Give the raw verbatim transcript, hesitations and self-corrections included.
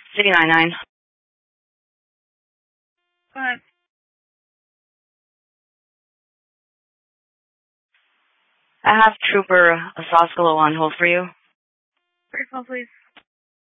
City nine nine. Go ahead. I have Trooper Soskalo on hold for you. Brief hold, please.